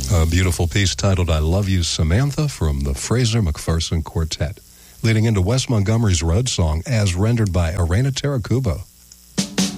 A beautiful piece titled I Love You, Samantha from the Fraser McPherson Quartet, leading into Wes Montgomery's Road Song as rendered by Arena Tarakubo.